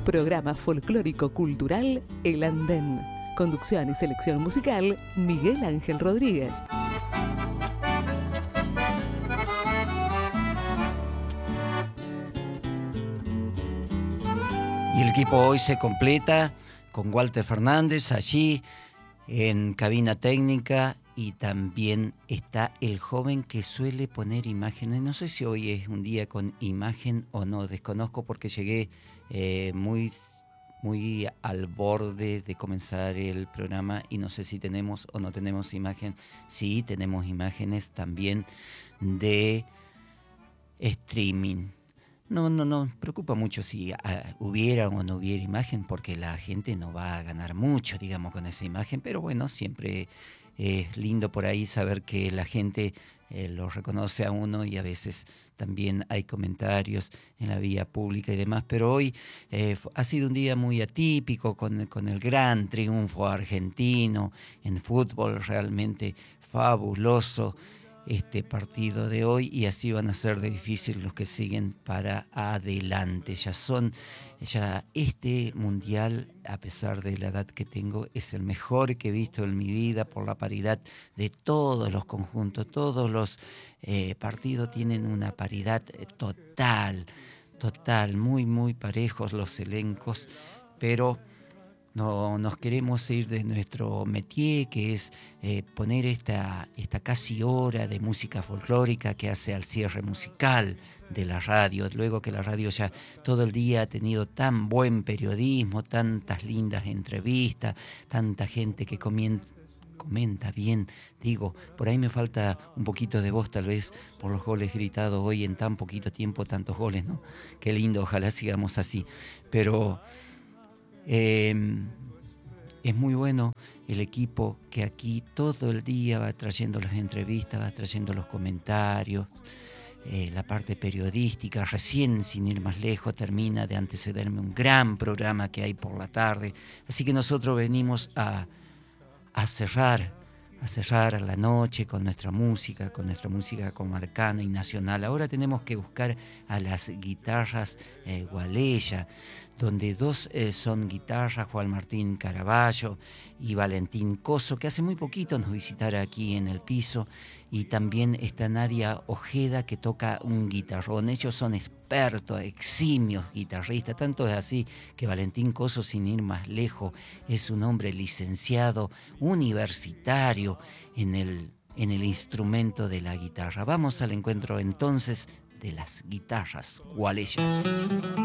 Programa folclórico cultural El Andén. Conducción y selección musical Miguel Ángel Rodríguez. Y el equipo hoy se completa con Walter Fernández allí en cabina técnica, y también está el joven que suele poner imágenes. No sé si hoy es un día con imagen o no, desconozco porque llegué muy al borde de comenzar el programa y no sé si tenemos o no tenemos imagen. Sí, tenemos imágenes también de streaming. No preocupa mucho si hubiera o no hubiera imagen, porque la gente no va a ganar mucho, digamos, con esa imagen, pero bueno, siempre es lindo por ahí saber que la gente lo reconoce a uno, y a veces también hay comentarios en la vía pública y demás, pero hoy ha sido un día muy atípico con el gran triunfo argentino en fútbol, realmente fabuloso este partido de hoy, y así van a ser de difícil los que siguen para adelante. Ya este mundial, a pesar de la edad que tengo, es el mejor que he visto en mi vida por la paridad de todos los conjuntos. Todos los partidos tienen una paridad total, muy parejos los elencos, pero no nos queremos ir de nuestro métier, que es poner esta casi hora de música folclórica que hace al cierre musical de la radio. Luego que la radio ya todo el día ha tenido tan buen periodismo, tantas lindas entrevistas, tanta gente que comenta bien. Digo, por ahí me falta un poquito de voz, tal vez por los goles gritados hoy en tan poquito tiempo, tantos goles, ¿no? Qué lindo, ojalá sigamos así. Pero es muy bueno el equipo que aquí todo el día va trayendo las entrevistas, va trayendo los comentarios, la parte periodística. Recién, sin ir más lejos, termina de antecederme un gran programa que hay por la tarde. Así que nosotros venimos a cerrar la noche con nuestra música comarcana y nacional. Ahora tenemos que buscar a las guitarras Gualeya, donde dos son guitarras, Juan Martín Caraballo y Valentín Coso, que hace muy poquito nos visitaron aquí en el piso, y también está Nadia Ojeda, que toca un guitarrón. Ellos son expertos, eximios guitarristas, tanto es así que Valentín Coso, sin ir más lejos, es un hombre licenciado universitario en el instrumento de la guitarra. Vamos al encuentro entonces de las guitarras gualeyas.